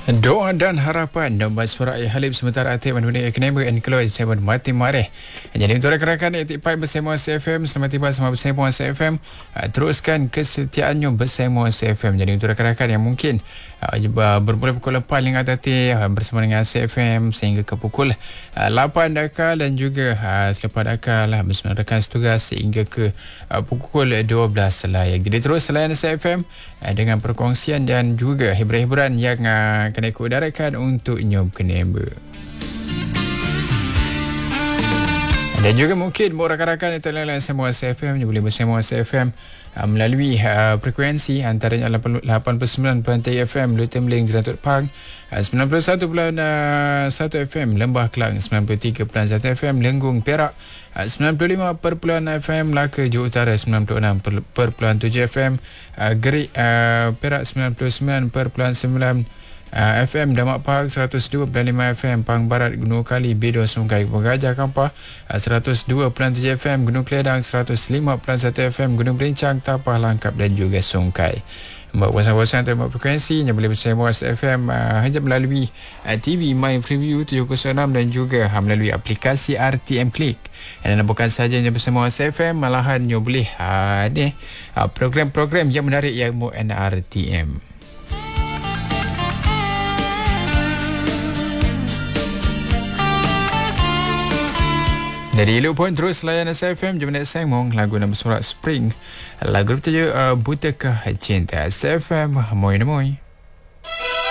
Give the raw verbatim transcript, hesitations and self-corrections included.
Doa dan harapan Nombor suara Ayah Halib sementara Atik Mandunia Ekenema and Keluar Saya mati mareh. Jadi untuk rakan-rakan Etik Pai bersama C F M, selamat tiba bersama bersama C F M. uh, Teruskan kesetiaannya bersama C F M. Jadi untuk rakan-rakan yang mungkin uh, bermula pukul lapan hingga tadi uh, bersama dengan C F M sehingga ke pukul uh, lapan dakar dan juga uh, selepas dakar lah bersama rakan setugas sehingga ke uh, pukul dua belas layak. Jadi terus layan C F M uh, dengan perkongsian dan juga hiburan-hiburan yang uh, kena ikut-udarakan untuk Nyob Kenema. Dan juga mungkin buat rakan-rakan yang terlalu semua C F M, boleh bersama C F M uh, melalui uh, frekuensi antaranya lapan puluh sembilan perpuluhan tiga F M Lutem Ling Jeratut Pang, uh, sembilan puluh satu perpuluhan satu F M Lembah Kelang, sembilan puluh tiga perpuluhan satu F M Lenggung Perak, uh, sembilan puluh lima perpuluhan F M Melaka Johor Utara, sembilan puluh enam perpuluhan tujuh F M uh, Gerik uh, Perak, sembilan puluh sembilan perpuluhan sembilan Uh, F M Damak Park, seratus dua perpuluhan lima F M Pang Barat Gunung Kali Bedo Sungai Penggajah Kampar, uh, seratus dua perpuluhan tujuh F M Gunung Keledang, seratus lima perpuluhan satu F M Gunung Berincang, Tapah Langkap dan juga Sungai. Mbak bosan-bosan terima frekuensi yang boleh bersama S F M uh, hanya melalui uh, T V My Preview tujuh kosong enam dan juga uh, melalui aplikasi R T M Click. Dan bukan sahaja bersama S F M, malahan you boleh uh, ni, uh, program-program yang menarik yang mu N R T M. Jadi elok pun terus layan S F M. Jom nak sembang lagu nama surat Spring. Lagu bertajuk uh, Butakah Cinta. S F M, moi moi.